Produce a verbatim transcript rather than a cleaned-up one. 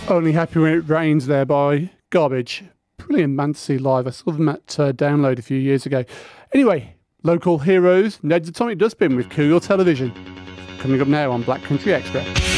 Only Happy When It Rains there by Garbage. Brilliant man to see live. I saw them at uh, Download a few years ago. Anyway, local heroes, Ned's Atomic Dustbin with Cool Television. Coming up now on Black Country Extra.